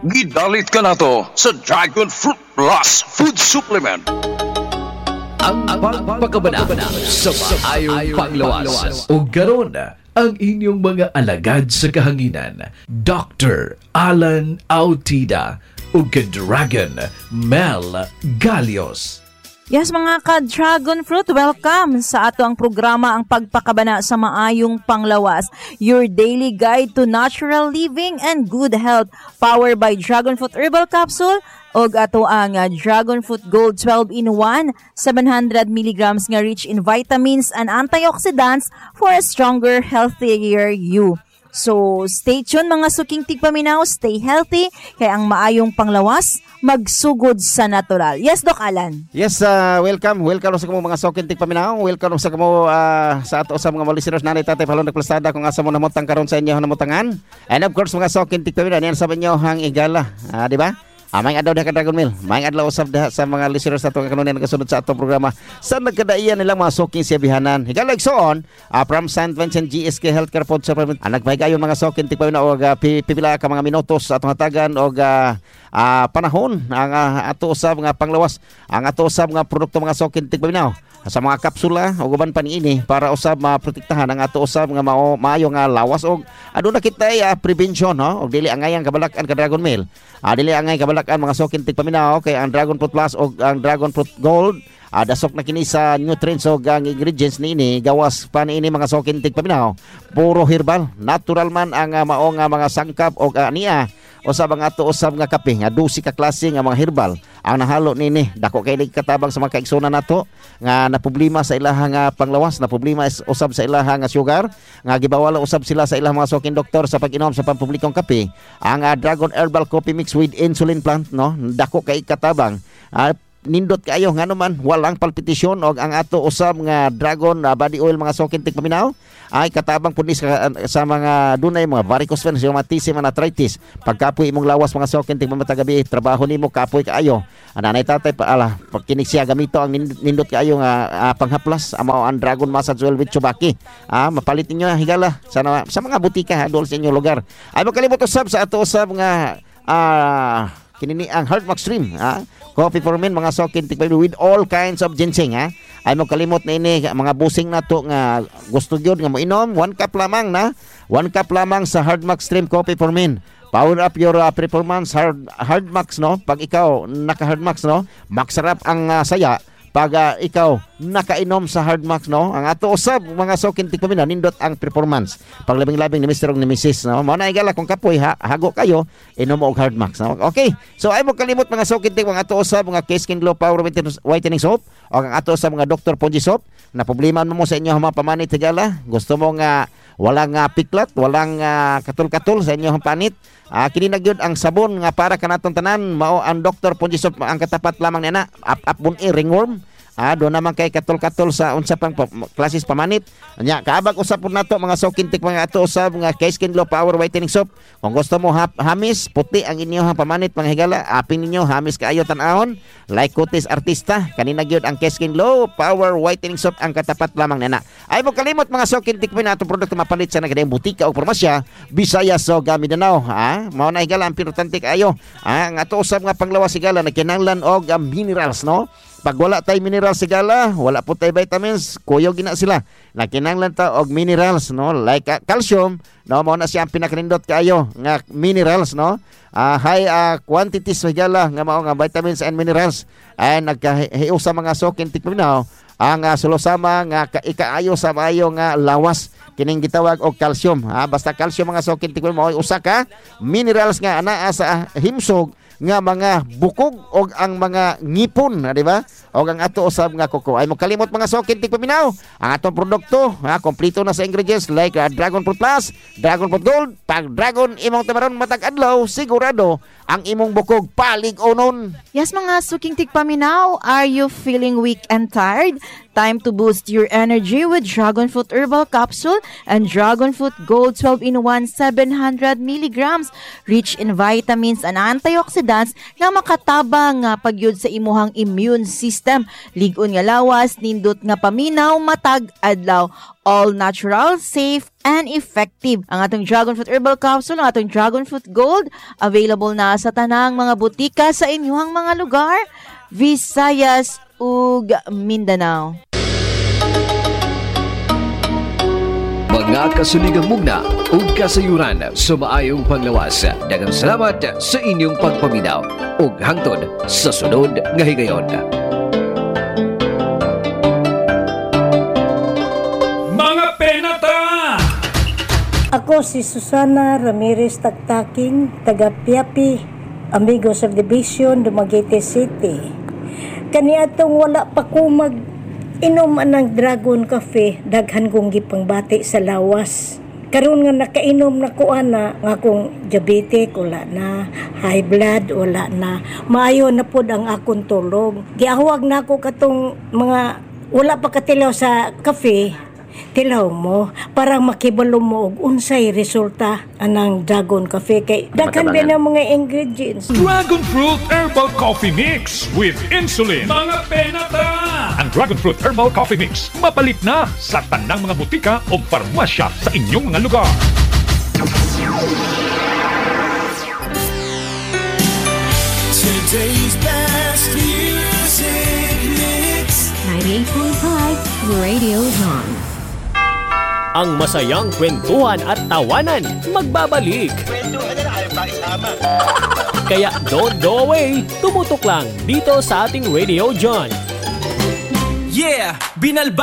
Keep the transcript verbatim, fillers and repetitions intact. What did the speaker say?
Gidalit ka na to sa Dragon Fruit Plus Food Supplement. Ang pagpakabanabana sa maayong panglawas. O garon ang inyong mga alagad sa kahanginan, Doctor Alan Autida o ka-Dragon Mel Galios. Yes, mga ka-Dragon Fruit, welcome sa ato ang programa ang pagpakabana sa maayong panglawas. Your daily guide to natural living and good health. Powered by Dragon Fruit Herbal Capsule o ato ang uh, Dragon Fruit Gold twelve in one, seven hundred milligrams nga rich in vitamins and antioxidants for a stronger, healthier you. So, stay tuned mga suking tigpaminaw, stay healthy, kaya ang maayong panglawas, magsugod sa natural. Yes, Doc Alan? Yes, uh, welcome. Welcome sa kamo mga suking tigpaminaw. Welcome sa kamo uh, sa ato sa mga listeners na natatay palong nagplasada kung asa mo namutang karon sa inyo namutangan. And of course, mga suking tigpaminaw, yan sabi nyo hang igala. Uh, di ba? Ah, may adlaw na ka Dragon Mill. May adlaw usab da sa mga listeners nato nga kanunay nagasunod sa atong programa. Sa nagkadaiyan nilang mga suking siya bihanan. Higalag soon, uh, from Saint Vincent G S K Healthcare Food Supplement. Ang nagpahigayon mga suking tigpaminaw og uh, pipila ka mga minutos atong hatagan og uh, uh, panahon ang uh, ato usab nga panglawas. Ang ato usab nga produkto mga suking tigpaminaw sa mga kapsula o guban pa niini para usab maprotektahan ang ato usab nga mao maayo nga lawas og aduna kitay uh, prevention no og dili angayang kabalakan ka Dragon Mill. Uh, dili angay kabalakan mga suking tigpaminaw kay ang Dragon Fruit Plus og ang Dragon Fruit Gold uh, dasok na kini sa nutrients og ang ingredients niini gawas pa niini mga suking tigpaminaw puro herbal natural man ang uh, mao nga mga sangkap og uh, niya usab ang ato usab nga kape nga dusi ka klase nga mga herbal ang nahalo nini dako kay katabang sa mga kaigsunan nato nga na problema sa ilaha nga panglawas na problema is usab sa ilaha nga sugar nga gibawala usab sila sa ilang mga suking doktor sa pag-inom sa pampublikong kape ang uh, Dragon Herbal Coffee Mix with Insulin Plant no dako kay katabang uh, nindot kayo nga naman walang palpitasyon og ang ato usab nga Dragon uh, body oil mga suking tigpaminaw ay katabang punis ka, uh, sa mga dunay mga varicose veins rheumatism and arthritis pagkapoy imong lawas mga suking tigpamatagabi trabaho nimo kapoy kaayo ananay tatay pa ala pagkinig siya gamito ang nindot kaayo nga uh, panghaplas amo ang Dragon Massage Oil with Chubaki ah mapalit ninyo higala sa, sa mga butika ha, doon sa inyong lugar ay makalimot usab sa ato usab nga ah uh, kinini ang Heart Max Stream ha coffee for men mga suking tigpaminaw with all kinds of ginseng ha ay mo kalimot na ini mga busing nato nga gusto gyud nga moinom one cup lamang na one cup lamang sa Hard Max Stream Coffee for Men. Power up your uh, performance hard hard max no pag ikaw naka Hard Max no maksarap ang uh, saya pag uh, ikaw nakainom sa Hard Max no ang ato usab mga suking tigpaminaw nindot ang performance paglabing-labing ni Mister ug ni Missus no mao na igala kung kapoy ha, hago kayo inom og Hard Max no okay so ay mo kalimot mga suking tig mga ato usab mga Case Skin Glow Power Whitening Soap o ang ato usab mga Doctor Ponji Soap na problema mo sa inyo mga pamanit tigala gusto mo nga walang uh, piklat walang uh, katul-katul sa inyong panit uh, kini na gyud ang sabon nga para kanaton tanan mao ang Doctor Ponji Soap ang katapat lamang niana up up bun ringworm ah do naman kay katol-katol sa unsa pang pa, klases pamanit nya kaabag usap pud nato mga suking tig mga ato usab nga Case Skin Glow Power Whitening Soap kung gusto mo ha, hamis puti ang inyong pamanit mga higala apin ninyo hamis kaayo tan-awon like kutis artista kanina gyud ang Case Skin Glow Power Whitening Soap ang katapat lamang nana ay mo kalimot mga suking tig mga ato produkto mapalit sa nagadayon butika o farmasya Visayas o Mindanao ha mao na higala ang importante kaayo ah, ang ato usab nga panglawas higala nagkinahanglan og uh, minerals no pag wala tay mineral sigala, wala po tay vitamins, kuyo gina sila. Nakinanglan ta og minerals no, like uh, calcium, no mo na siya ang pinakanindot kaayo nga minerals no. Uh, high uh, quantities sigala nga mao nga vitamins and minerals ay nagkahiusa sa mga suking tigpaminaw ang uh, sulusama nga ikaayo sa maayo nga lawas kining gitawag og calcium. Ha? Basta calcium mga suking tigpaminaw mao usa ka minerals nga anaa sa himsog nga mga bukog og ang mga ngipon, di ba? Og ang ato usab nga kuko. Ay mo kalimot mga suking tigpaminaw. Ang atong produkto, ha, kompleto na sa ingredients like uh, Dragon Fruit Plus, Dragon Fruit Gold, pag Dragon imong tamaron matag adlaw, sigurado ang imong bukog palig onon. Yes, mga suking tigpaminaw, are you feeling weak and tired? Time to boost your energy with Dragon Fruit Herbal Capsule and Dragon Fruit Gold twelve in one, seven hundred milligrams, rich in vitamins and antioxidants antioxidants nga makatabang nga pagyud sa imuhang immune system. Ligon nga lawas, nindot nga paminaw, matag adlaw. All natural, safe, and effective. Ang atong Dragon Fruit Herbal Capsule, ang atong Dragon Fruit Gold, available na sa tanang mga butika sa inyong mga lugar, Visayas ug Mindanao. Mga kasuligang mugna ug kasayuran sa maayong panglawas. Daghang salamat sa inyong pagpaminaw ug hangtod sa sunod nga higayon. Mga penata! Ako si Susana Ramirez Taktaking, taga Piapi, Amigos of the Vision, Dumaguete City. Kaniadtong wala pa ko mag inom ng Dragon Cafe, daghan kong gipangbati sa lawas. Karon nga nakainom na ko ana nga kung diabetic wala na, high blood wala na, maayo na pod ang akong tulog. Giahwag na ako katong mga wala pa katilaw sa cafe, tilaw mo para makibalo mo og unsay resulta anang Dragon Cafe kay daghan ba ng mga ingredients. Dragon Fruit Herbal Coffee Mix with insulin. Mga penata! Ang Dragon Fruit Herbal Coffee Mix mapalit na sa tanang mga butika o farmasya sa inyong mga lugar. Today's best music mix. ninety-eight point five Radio John. Ang masayang kwentuhan at tawanan magbabalik. Kaya don't go away, tumutok lang dito sa ating Radio John. Yeah, binalba